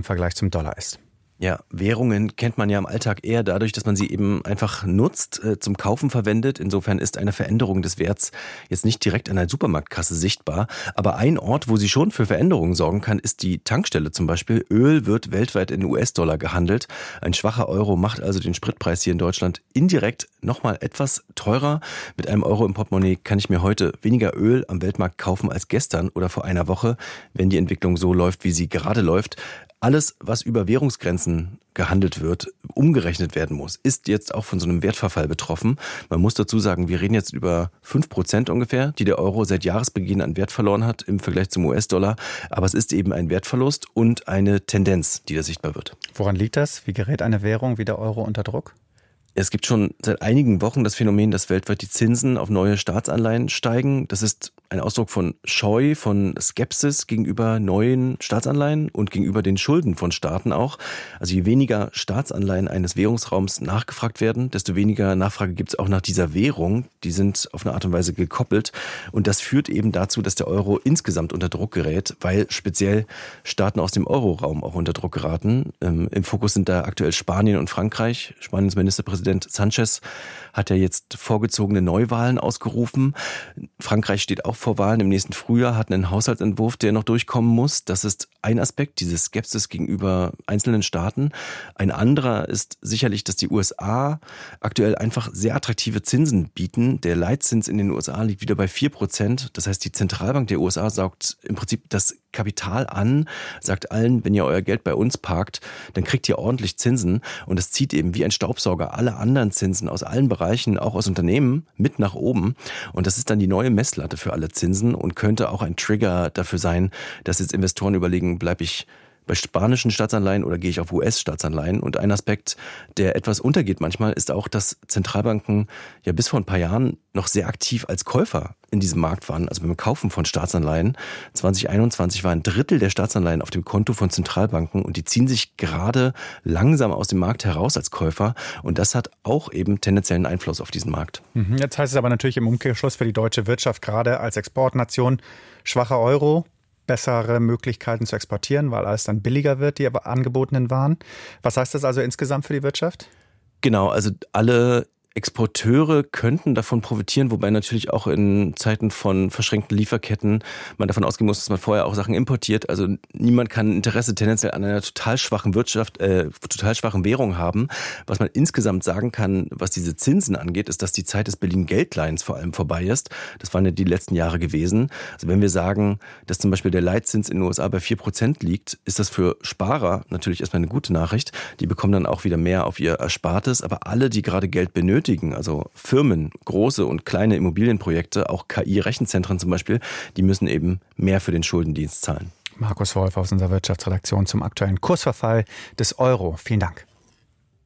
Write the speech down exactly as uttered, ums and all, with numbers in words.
im Vergleich zum Dollar ist. Ja, Währungen kennt man ja im Alltag eher dadurch, dass man sie eben einfach nutzt, äh, zum Kaufen verwendet. Insofern ist eine Veränderung des Werts jetzt nicht direkt an der Supermarktkasse sichtbar. Aber ein Ort, wo sie schon für Veränderungen sorgen kann, ist die Tankstelle zum Beispiel. Öl wird weltweit in U S-Dollar gehandelt. Ein schwacher Euro macht also den Spritpreis hier in Deutschland indirekt nochmal etwas teurer. Mit einem Euro im Portemonnaie kann ich mir heute weniger Öl am Weltmarkt kaufen als gestern oder vor einer Woche, wenn die Entwicklung so läuft, wie sie gerade läuft. Alles, was über Währungsgrenzen gehandelt wird, umgerechnet werden muss, ist jetzt auch von so einem Wertverfall betroffen. Man muss dazu sagen, wir reden jetzt über fünf Prozent ungefähr, die der Euro seit Jahresbeginn an Wert verloren hat im Vergleich zum U S-Dollar. Aber es ist eben ein Wertverlust und eine Tendenz, die da sichtbar wird. Woran liegt das? Wie gerät eine Währung wie der Euro unter Druck? Es gibt schon seit einigen Wochen das Phänomen, dass weltweit die Zinsen auf neue Staatsanleihen steigen. Das ist ein Ausdruck von Scheu, von Skepsis gegenüber neuen Staatsanleihen und gegenüber den Schulden von Staaten auch. Also je weniger Staatsanleihen eines Währungsraums nachgefragt werden, desto weniger Nachfrage gibt es auch nach dieser Währung. Die sind auf eine Art und Weise gekoppelt. Und das führt eben dazu, dass der Euro insgesamt unter Druck gerät, weil speziell Staaten aus dem Euroraum auch unter Druck geraten. Im Fokus sind da aktuell Spanien und Frankreich. Spaniens Ministerpräsident Präsident Sanchez hat ja jetzt vorgezogene Neuwahlen ausgerufen. Frankreich steht auch vor Wahlen im nächsten Frühjahr, hat einen Haushaltsentwurf, der noch durchkommen muss. Das ist ein Aspekt, diese Skepsis gegenüber einzelnen Staaten. Ein anderer ist sicherlich, dass die U S A aktuell einfach sehr attraktive Zinsen bieten. Der Leitzins in den U S A liegt wieder bei vier Prozent. Das heißt, die Zentralbank der U S A saugt im Prinzip das Kapital an, sagt allen, wenn ihr euer Geld bei uns parkt, dann kriegt ihr ordentlich Zinsen. Und das zieht eben wie ein Staubsauger alle anderen Zinsen aus allen Bereichen, auch aus Unternehmen, mit nach oben. Und das ist dann die neue Messlatte für alle Zinsen und könnte auch ein Trigger dafür sein, dass jetzt Investoren überlegen, bleibe ich bei spanischen Staatsanleihen oder gehe ich auf U S-Staatsanleihen? Und ein Aspekt, der etwas untergeht manchmal, ist auch, dass Zentralbanken ja bis vor ein paar Jahren noch sehr aktiv als Käufer in diesem Markt waren, also beim Kaufen von Staatsanleihen. zwanzig einundzwanzig war ein Drittel der Staatsanleihen auf dem Konto von Zentralbanken und die ziehen sich gerade langsam aus dem Markt heraus als Käufer. Und das hat auch eben tendenziellen Einfluss auf diesen Markt. Jetzt heißt es aber natürlich im Umkehrschluss für die deutsche Wirtschaft, gerade als Exportnation, schwacher Euro, bessere Möglichkeiten zu exportieren, weil alles dann billiger wird, die angebotenen Waren. Was heißt das also insgesamt für die Wirtschaft? Genau, also alle Exporteure könnten davon profitieren, wobei natürlich auch in Zeiten von verschränkten Lieferketten man davon ausgehen muss, dass man vorher auch Sachen importiert. Also niemand kann Interesse tendenziell an einer total schwachen Wirtschaft, äh, total schwachen Währung haben. Was man insgesamt sagen kann, was diese Zinsen angeht, ist, dass die Zeit des Berlin-Geldleihens vor allem vorbei ist. Das waren ja die letzten Jahre gewesen. Also wenn wir sagen, dass zum Beispiel der Leitzins in den U S A bei vier Prozent liegt, ist das für Sparer natürlich erstmal eine gute Nachricht. Die bekommen dann auch wieder mehr auf ihr Erspartes. Aber alle, die gerade Geld benötigen, also Firmen, große und kleine Immobilienprojekte, auch K I-Rechenzentren zum Beispiel, die müssen eben mehr für den Schuldendienst zahlen. Markus Wolf aus unserer Wirtschaftsredaktion zum aktuellen Kursverfall des Euro. Vielen Dank.